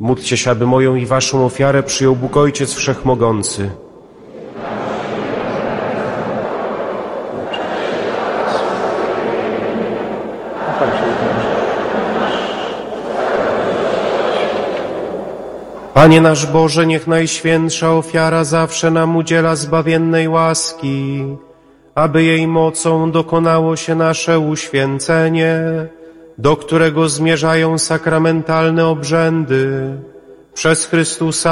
Módlcie się, aby moją i waszą ofiarę przyjął Bóg Ojciec Wszechmogący. Panie nasz Boże, niech najświętsza ofiara zawsze nam udziela zbawiennej łaski, aby jej mocą dokonało się nasze uświęcenie, do którego zmierzają sakramentalne obrzędy. Przez Chrystusa